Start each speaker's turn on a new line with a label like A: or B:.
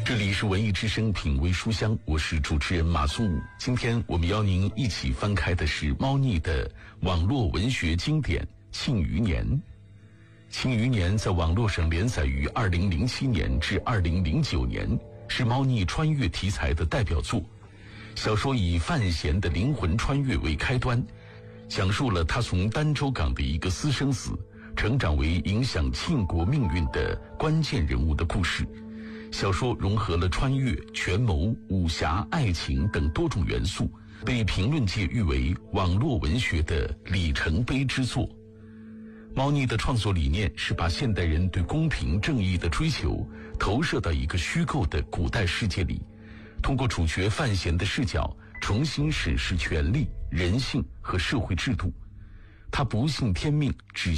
A: 这里是文艺之声品味书香，我是主持人马苏武。今天我们邀您一起翻开的是猫腻的网络文学经典《庆余年》。《庆余年》在网络上连载于2007年至2009年，是猫腻穿越题材的代表作。小说以范闲的灵魂穿越为开端，讲述了他从儋州港的一个私生子成长为影响庆国命运的关键人物的故事。小说融合了穿越、权谋、武侠、爱情等多种元素，被评论界誉为网络文学的里程碑之作。猫腻的创作理念是把现代人对公平正义的追求投射到一个虚构的古代世界里，通过主角范闲的视角重新审视权力、人性和社会制度。他不信天命，只